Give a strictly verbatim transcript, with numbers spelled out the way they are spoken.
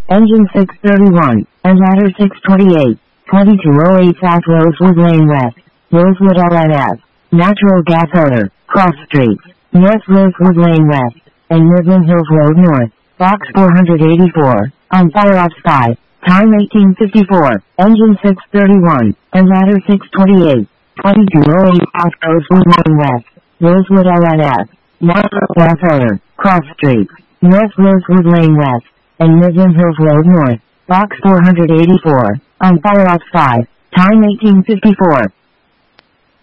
Engine six thirty-one, and ladder six twenty-eight, twenty-two oh eight South Rosewood Lane West, Rosewood L N S, Natural Gas Owner, Cross Streets, North Rosewood Lane West, and Midland Hills Road North, Box four eighty-four, on Fire Off Sky, time eighteen fifty-four, Engine six thirty-one, and ladder six twenty-eight, twenty-two oh eight South Rosewood Lane West, Rosewood L N S, Natural Gas Owner, Cross Streets, North Rosewood Lane West, and Midland Hills Road North, Box four eighty-four, on Fire Off Sky, time eighteen fifty-four.